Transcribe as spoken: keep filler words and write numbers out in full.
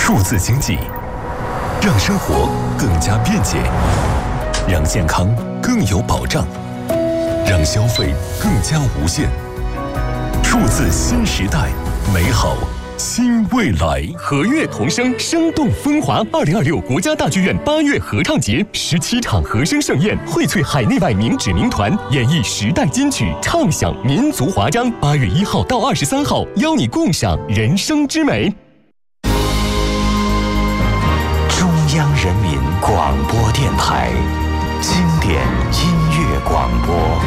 数字经济，让生活更加便捷，让健康更有保障，让消费更加无限。数字新时代，美好新未来。 和乐同声，生动风华。二零二六国家大剧院八月合唱节，十七场和声盛宴，荟萃海内外名指名团，演绎时代金曲，唱响民族华章。八月一号到二十三号，邀你共赏人生之美。 中央人民广播电台经典音乐广播。